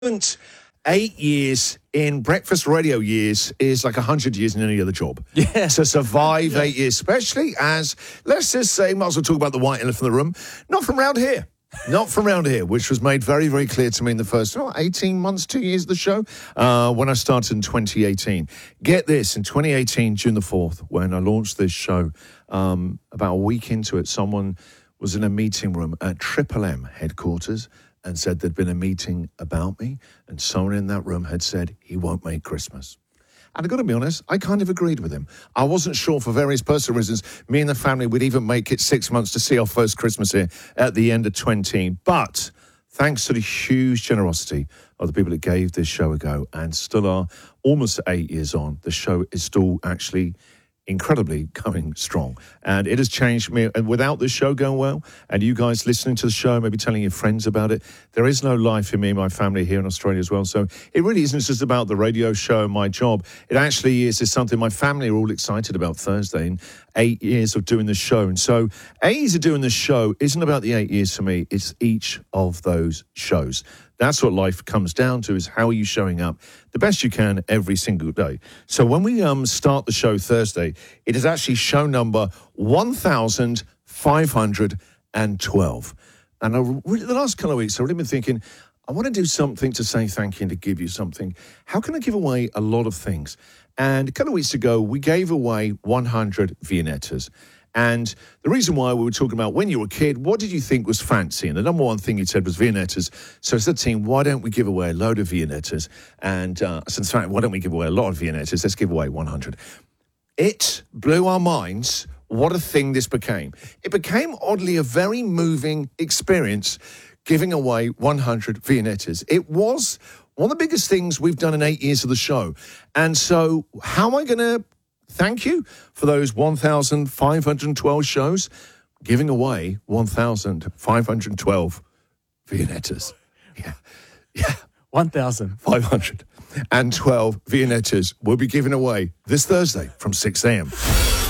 spent 8 years in breakfast radio years is like 100 years in any other job. Yeah. To survive 8 years, especially as, let's just say, might as well talk about the white elephant in the room, not from round here. Not from around here, which was made very, very clear to me in the first 18 months, 2 years of the show, when I started in 2018. Get this, in 2018, June the 4th, when I launched this show, about a week into it, someone was in a meeting room at Triple M headquarters and said there'd been a meeting about me, and someone in that room had said he won't make Christmas. And I've got to be honest, I kind of agreed with him. I wasn't sure for various personal reasons, me and the family would even make it 6 months to see our first Christmas here at the end of 20. But thanks to the huge generosity of the people that gave this show a go and still are almost 8 years on, the show is still actually incredibly going strong. And it has changed me. And without this show going well, and you guys listening to the show, maybe telling your friends about it, there is no life for me and my family here in Australia as well. So it really isn't just about the radio show and my job. It actually is something my family are all excited about Thursday in 8 years of doing the show. And so 8 years of doing the show isn't about the 8 years for me. It's each of those shows. That's what life comes down to, is how are you showing up the best you can every single day. So when we start the show Thursday, it is actually show number 1,512. And the last couple of weeks, I've really been thinking, I want to do something to say thank you and to give you something. How can I give away a lot of things? And a couple of weeks ago, we gave away 100 Viennettas. And the reason why we were talking about when you were a kid, what did you think was fancy? And the number one thing you said was Viennettas. So I said to the team, why don't we give away a load of Viennettas? And I said, in fact, why don't we give away a lot of Viennettas? Let's give away 100. It blew our minds what a thing this became. It became, oddly, a very moving experience giving away 100 Viennettas. It was one of the biggest things we've done in 8 years of the show. And so how am I going to thank you for those 1,512 shows? Giving away 1,512 Viennettas. Yeah. 1,512 Viennettas will be given away this Thursday from 6 a.m.